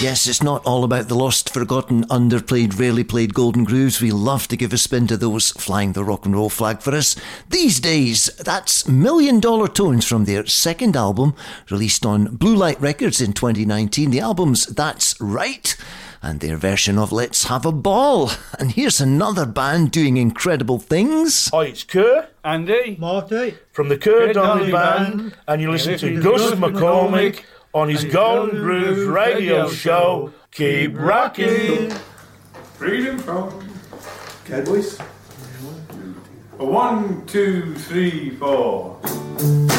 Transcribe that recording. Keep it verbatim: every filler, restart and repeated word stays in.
Yes, it's not all about the lost, forgotten, underplayed, rarely played golden grooves. We love to give a spin to those flying the rock and roll flag for us. These days, that's Million Dollar Tones from their second album, released on Blue Light Records in twenty nineteen. The album's That's Right, and their version of Let's Have a Ball. And here's another band doing incredible things. Hi, it's Kerr. Andy. Marty. From the Kerr Donnelly Band, and you listen to Gus McCormick on his Golden Grooves radio show. Keep rocking. Freedom from Cowboys. A one, two, three, four.